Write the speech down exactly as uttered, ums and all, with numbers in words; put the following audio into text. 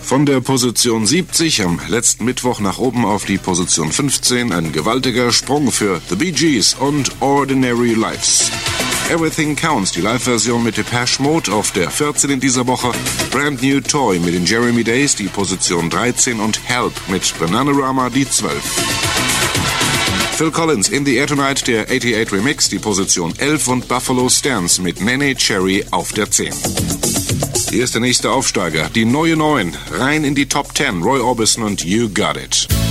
Von der Position siebzig am letzten Mittwoch nach oben auf die Position fünfzehn ein gewaltiger Sprung für The Bee Gees und Ordinary Lives. Everything Counts, die Live-Version mit Depeche Mode auf der vierzehn in dieser Woche. Brand New Toy mit den Jeremy Days, die Position dreizehn und Help mit Bananarama, die zwölf. Phil Collins, In the Air Tonight, der achtundachtzig Remix, die Position elf und Buffalo Stance mit Nene Cherry auf der zehn. Hier ist der nächste Aufsteiger, die neue neun, rein in die Top zehn, Roy Orbison und You Got It.